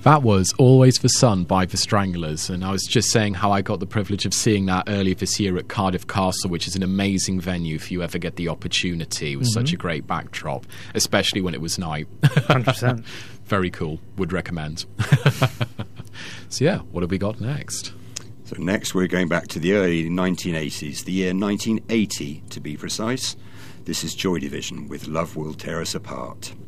That was Always the Sun by The Stranglers, and I was just saying how I got the privilege of seeing that earlier this year at Cardiff Castle, which is an amazing venue if you ever get the opportunity. It was such a great backdrop, especially when it was night. 100%. Very cool. Would recommend. So yeah, what have we got next? So next we're going back to the early 1980s, the year 1980 to be precise. This is Joy Division with Love Will Tear Us Apart.